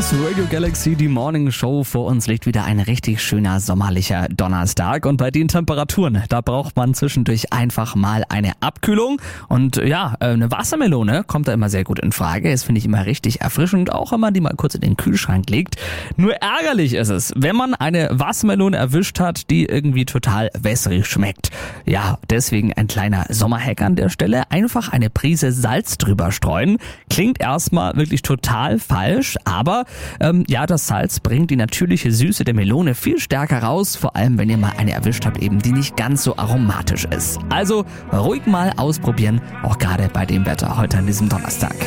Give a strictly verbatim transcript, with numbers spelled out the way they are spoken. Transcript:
ist Radio Galaxy, die Morning Show. Vor uns liegt wieder ein richtig schöner sommerlicher Donnerstag. Und bei den Temperaturen, da braucht man zwischendurch einfach mal eine Abkühlung. Und ja, eine Wassermelone kommt da immer sehr gut in Frage. Das finde ich immer richtig erfrischend, auch wenn man die mal kurz in den Kühlschrank legt. Nur ärgerlich ist es, wenn man eine Wassermelone erwischt hat, die irgendwie total wässrig schmeckt. Ja, deswegen ein kleiner Sommerhack an der Stelle. Einfach eine Prise Salz drüber streuen. Klingt erstmal wirklich total falsch, aber ähm, ja, das Salz bringt die natürliche Süße der Melone viel stärker raus, vor allem wenn ihr mal eine erwischt habt, eben die nicht ganz so aromatisch ist. Also ruhig mal ausprobieren, auch gerade bei dem Wetter heute an diesem Donnerstag.